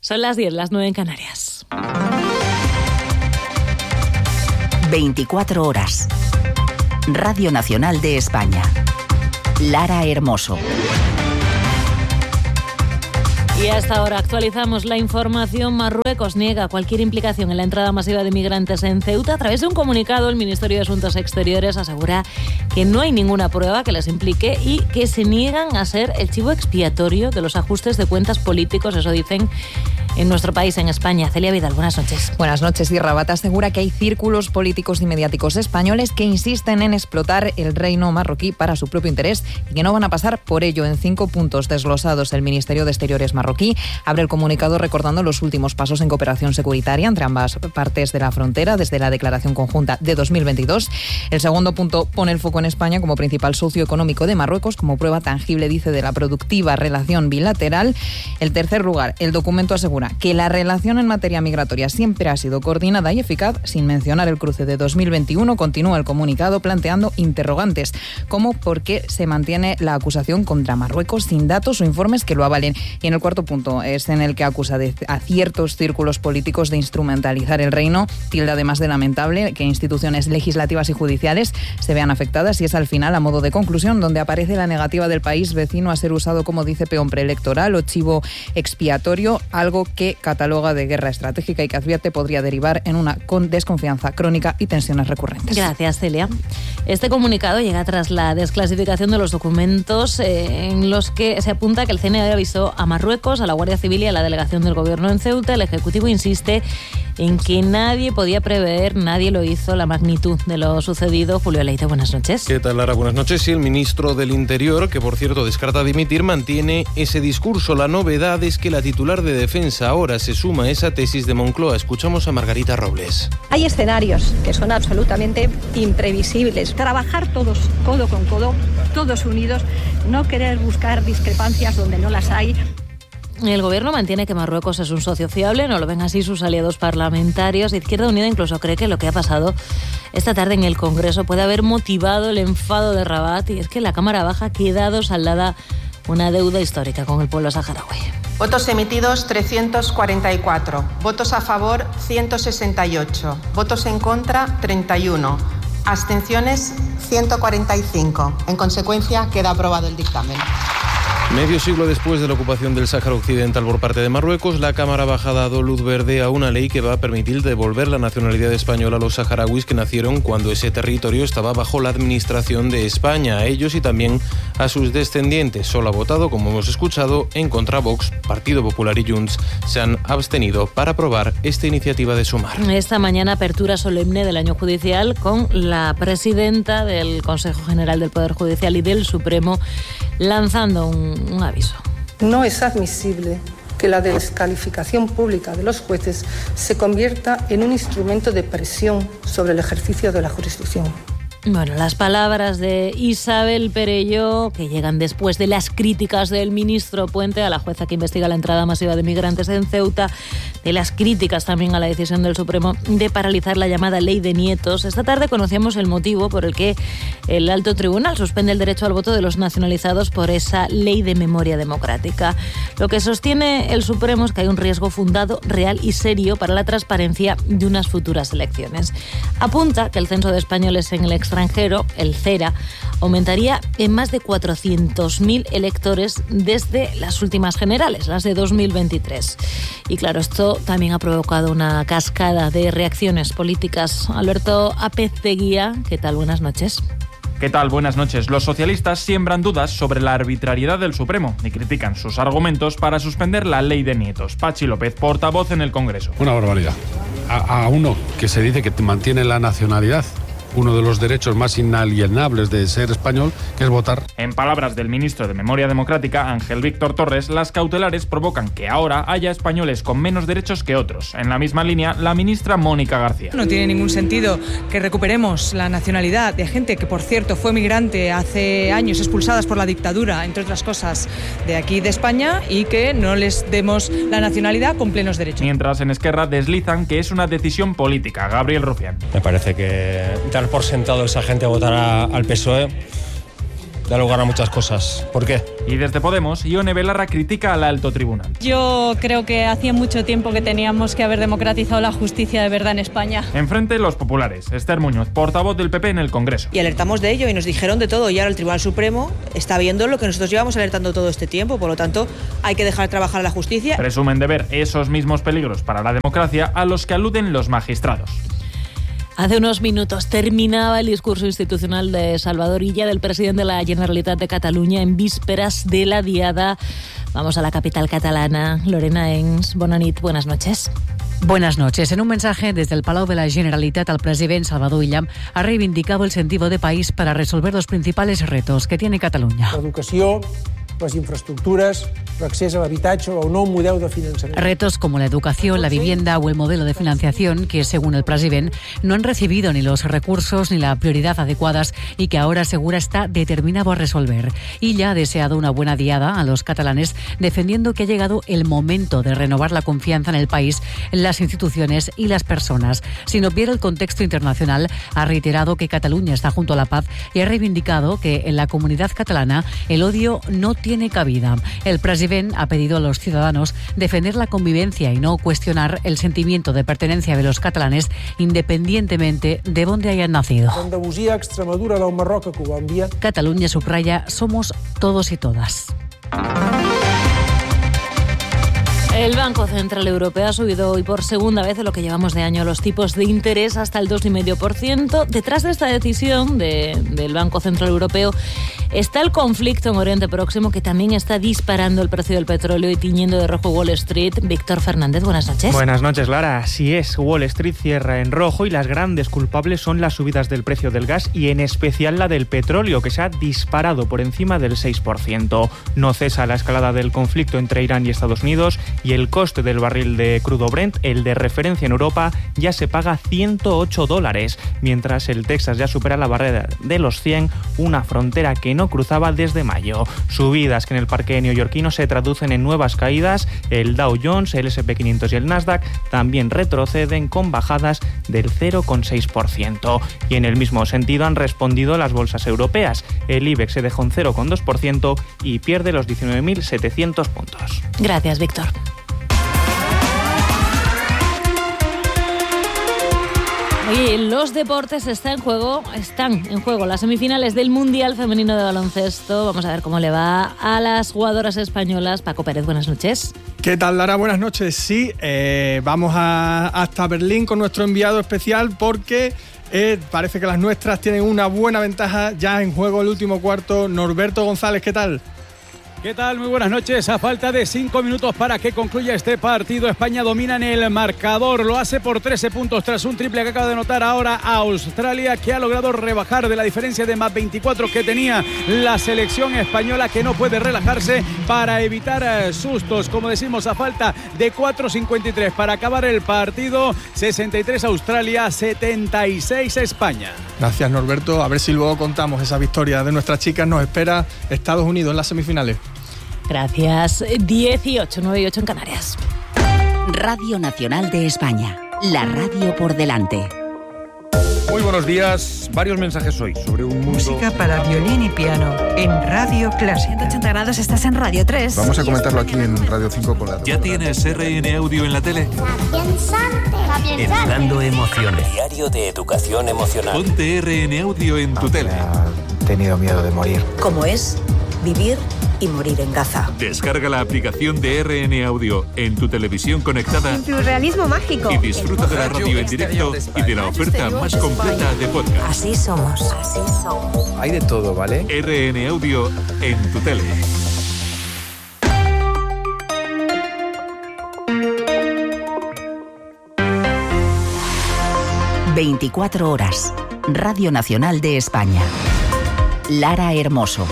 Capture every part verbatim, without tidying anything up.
Son las diez, las nueve en Canarias. veinticuatro horas. Radio Nacional de España. Lara Hermoso. Y hasta ahora actualizamos la información. Marruecos niega cualquier implicación en la entrada masiva de migrantes en Ceuta. A través de un comunicado, el Ministerio de Asuntos Exteriores asegura que no hay ninguna prueba que les implique y que se niegan a ser el chivo expiatorio de los ajustes de cuentas políticos. Eso dicen en nuestro país, en España. Celia Vidal, buenas noches. Buenas noches. Y Rabat asegura que hay círculos políticos y mediáticos españoles que insisten en explotar el reino marroquí para su propio interés y que no van a pasar por ello. En cinco puntos desglosados, el Ministerio de Exteriores marroquí abre el comunicado recordando los últimos pasos en cooperación securitaria entre ambas partes de la frontera desde la declaración conjunta de dos mil veintidós. El segundo punto pone el foco en España como principal socio económico de Marruecos, como prueba tangible, dice, de la productiva relación bilateral. El tercer lugar, el documento asegura que la relación en materia migratoria siempre ha sido coordinada y eficaz, sin mencionar el cruce de dos mil veintiuno. Continúa el comunicado planteando interrogantes, como por qué se mantiene la acusación contra Marruecos sin datos o informes que lo avalen. Y en el cuarto punto es en el que acusa de, a ciertos círculos políticos de instrumentalizar el reino. Tilda además de lamentable que instituciones legislativas y judiciales se vean afectadas, y es al final, a modo de conclusión, donde aparece la negativa del país vecino a ser usado, como dice, peón preelectoral o chivo expiatorio, algo que cataloga de guerra estratégica y que advierte podría derivar en una desconfianza crónica y tensiones recurrentes. Gracias, Celia. Este comunicado llega tras la desclasificación de los documentos eh, en los que se apunta que el C N I avisó a Marruecos, a la Guardia Civil y a la delegación del Gobierno en Ceuta. El Ejecutivo insiste en que nadie podía prever, nadie lo hizo, la magnitud de lo sucedido. Julio Leite, buenas noches. ¿Qué tal, Lara? Buenas noches. Sí, el ministro del Interior, que por cierto descarta dimitir, mantiene ese discurso. La novedad es que la titular de Defensa ahora se suma a esa tesis de Moncloa. Escuchamos a Margarita Robles. Hay escenarios que son absolutamente imprevisibles. Trabajar todos, codo con codo, todos unidos, no querer buscar discrepancias donde no las hay. El Gobierno mantiene que Marruecos es un socio fiable, no lo ven así sus aliados parlamentarios. Izquierda Unida incluso cree que lo que ha pasado esta tarde en el Congreso puede haber motivado el enfado de Rabat, y es que la Cámara Baja ha quedado saldada una deuda histórica con el pueblo saharaui. Votos emitidos trescientos cuarenta y cuatro, votos a favor ciento sesenta y ocho, votos en contra treinta y uno, abstenciones ciento cuarenta y cinco. En consecuencia, queda aprobado el dictamen. Medio siglo después de la ocupación del Sáhara Occidental por parte de Marruecos, la Cámara Baja ha dado luz verde a una ley que va a permitir devolver la nacionalidad española a los saharauis que nacieron cuando ese territorio estaba bajo la administración de España, a ellos y también a sus descendientes. Solo ha votado, como hemos escuchado, en contra Vox, Partido Popular y Junts se han abstenido para aprobar esta iniciativa de Sumar. Esta mañana apertura solemne del año judicial con la presidenta del Consejo General del Poder Judicial y del Supremo lanzando un, un aviso. No es admisible que la descalificación pública de los jueces se convierta en un instrumento de presión sobre el ejercicio de la jurisdicción. Bueno, las palabras de Isabel Perelló, que llegan después de las críticas del ministro Puente a la jueza que investiga la entrada masiva de migrantes en Ceuta, de las críticas también a la decisión del Supremo de paralizar la llamada ley de nietos. Esta tarde conocíamos el motivo por el que el alto tribunal suspende el derecho al voto de los nacionalizados por esa ley de memoria democrática. Lo que sostiene el Supremo es que hay un riesgo fundado, real y serio para la transparencia de unas futuras elecciones. Apunta que el censo de españoles en el extranjero extranjero, el CERA, aumentaría en más de cuatrocientos mil electores desde las últimas generales, las de dos mil veintitrés. Y claro, esto también ha provocado una cascada de reacciones políticas. Alberto Apezteguía, ¿qué tal? Buenas noches. ¿Qué tal? Buenas noches. Los socialistas siembran dudas sobre la arbitrariedad del Supremo y critican sus argumentos para suspender la ley de nietos. Pachi López, portavoz en el Congreso. Una barbaridad. A, a uno que se dice que mantiene la nacionalidad, uno de los derechos más inalienables de ser español, que es votar. En palabras del ministro de Memoria Democrática, Ángel Víctor Torres, las cautelares provocan que ahora haya españoles con menos derechos que otros. En la misma línea, la ministra Mónica García. No tiene ningún sentido que recuperemos la nacionalidad de gente que, por cierto, fue migrante hace años, expulsadas por la dictadura, entre otras cosas, de aquí de España, y que no les demos la nacionalidad con plenos derechos. Mientras en Esquerra deslizan que es una decisión política. Gabriel Rufián. Me parece que por sentado esa gente votará al P S O E da lugar a muchas cosas. ¿Por qué? Y desde Podemos, Ione Belarra critica al alto tribunal. Yo creo que hacía mucho tiempo que teníamos que haber democratizado la justicia de verdad en España. Enfrente, los populares. Esther Muñoz, portavoz del P P en el Congreso. Y alertamos de ello y nos dijeron de todo. Y ahora el Tribunal Supremo está viendo lo que nosotros llevamos alertando todo este tiempo. Por lo tanto, hay que dejar trabajar a la justicia. Presumen de ver esos mismos peligros para la democracia a los que aluden los magistrados. Hace unos minutos terminaba el discurso institucional de Salvador Illa, del presidente de la Generalitat de Cataluña, en vísperas de la diada. Vamos a la capital catalana. Lorena Ens, bona nit, buenas noches. Buenas noches. En un mensaje desde el Palau de la Generalitat, el presidente Salvador Illa ha reivindicado el sentido de país para resolver los principales retos que tiene Cataluña. L'educació, les infraestructures, l'accés a l'habitatge o el nou model de finançament. Retos como la educación, la vivienda o el modelo de financiación que, según el presidente, no han recibido ni los recursos ni la prioridad adecuadas y que ahora asegura está determinado a resolver. Illa ha deseado una buena diada a los catalanes, defendiendo que ha llegado el momento de renovar la confianza en el país, en las instituciones y las personas. Sin obviar el contexto internacional, ha reiterado que Cataluña está junto a la paz y ha reivindicado que en la comunidad catalana el odio no tiene cabida. El presidente ha pedido a los ciudadanos defender la convivencia y no cuestionar el sentimiento de pertenencia de los catalanes independientemente de dónde hayan nacido. Andalusia, Extremadura, del Marroc a Colòmbia. Cataluña subraya: somos todos y todas. El Banco Central Europeo ha subido hoy por segunda vez en lo que llevamos de año los tipos de interés hasta el dos coma cinco por ciento. Detrás de esta decisión de, del Banco Central Europeo está el conflicto en Oriente Próximo, que también está disparando el precio del petróleo y tiñendo de rojo Wall Street. Víctor Fernández, buenas noches. Buenas noches, Lara. Así es, Wall Street cierra en rojo y las grandes culpables son las subidas del precio del gas y en especial la del petróleo, que se ha disparado por encima del seis por ciento. No cesa la escalada del conflicto entre Irán y Estados Unidos y el coste del barril de crudo Brent, el de referencia en Europa, ya se paga ciento ocho dólares, mientras el Texas ya supera la barrera de los cien, una frontera que no cruzaba desde mayo. Subidas que en el parque neoyorquino se traducen en nuevas caídas. El Dow Jones, el ese and pe quinientos y el Nasdaq también retroceden con bajadas del cero coma seis por ciento. Y en el mismo sentido han respondido las bolsas europeas. El IBEX se deja un cero coma dos por ciento y pierde los diecinueve mil setecientos puntos. Gracias, Víctor. Oye, los deportes están en juego, están en juego las semifinales del Mundial Femenino de Baloncesto. Vamos a ver cómo le va a las jugadoras españolas. Paco Pérez, buenas noches. ¿Qué tal, Lara? Buenas noches. Sí, eh, vamos a, hasta Berlín con nuestro enviado especial porque eh, parece que las nuestras tienen una buena ventaja. Ya en juego el último cuarto. Norberto González, ¿qué tal? ¿Qué tal? Muy buenas noches. A falta de cinco minutos para que concluya este partido, España domina en el marcador. Lo hace por trece puntos tras un triple que acaba de anotar ahora a Australia, que ha logrado rebajar de la diferencia de más veinticuatro que tenía la selección española, que no puede relajarse para evitar sustos. Como decimos, a falta de cuatro cincuenta y tres para acabar el partido. sesenta y tres Australia, setenta y seis España. Gracias, Norberto. A ver si luego contamos esa victoria de nuestras chicas. Nos espera Estados Unidos en las semifinales. Gracias. dieciocho, nueve y ocho en Canarias. Radio Nacional de España. La radio por delante. Muy buenos días. Varios mensajes hoy sobre un mundo... Música para violín y piano en Radio Clásica. ciento ochenta grados, estás en Radio tres. Vamos a comentarlo aquí en Radio cinco con la... ¿Ya tienes R N Audio en la tele? Educando emociones. Diario de educación emocional. Ponte R N Audio en tu tele. He tenido miedo de morir. ¿Cómo es vivir y morir en Gaza? Descarga la aplicación de R N Audio en tu televisión conectada. En tu realismo mágico. Y disfruta de la radio en directo y de la oferta más completa de podcast. Así somos. Así somos. Hay de todo, ¿vale? R N Audio en tu tele. veinticuatro horas. Radio Nacional de España. Lara Hermoso.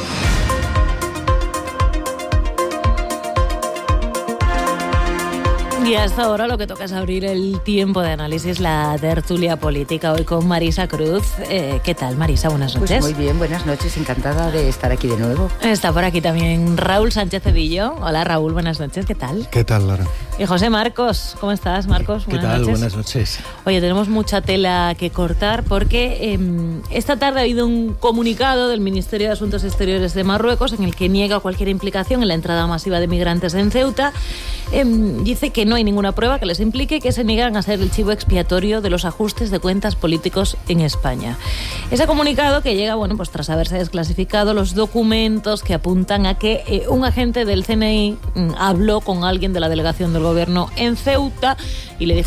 Y hasta ahora lo que toca es abrir el tiempo de análisis, la tertulia política, hoy con Marisa Cruz. Eh, ¿Qué tal, Marisa? Buenas noches. Pues muy bien, buenas noches, encantada de estar aquí de nuevo. Está por aquí también Raúl Sánchez Cedillo. Hola, Raúl, buenas noches, ¿qué tal? ¿Qué tal, Lara? Y José Marcos, ¿cómo estás, Marcos? ¿Qué Buenas tal? noches. Buenas noches. Oye, tenemos mucha tela que cortar porque eh, esta tarde ha habido un comunicado del Ministerio de Asuntos Exteriores de Marruecos en el que niega cualquier implicación en la entrada masiva de migrantes en Ceuta. Eh, dice que no hay ninguna prueba que les implique, que se niegan a ser el chivo expiatorio de los ajustes de cuentas políticos en España. Ese comunicado que llega, bueno, pues tras haberse desclasificado los documentos que apuntan a que eh, un agente del C N I mm, habló con alguien de la delegación del gobierno en Ceuta y le dijo